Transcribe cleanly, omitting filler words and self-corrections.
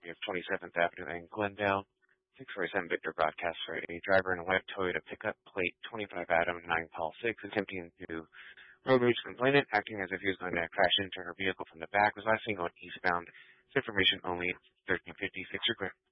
of 27th Avenue in Glendale. 647 Victor broadcast for a driver in a white Toyota pickup, plate 25 Adam 9 Paul 6, attempting to road rage complainant, acting as if he was going to crash into her vehicle from the back, was last seen going eastbound. This information only 1356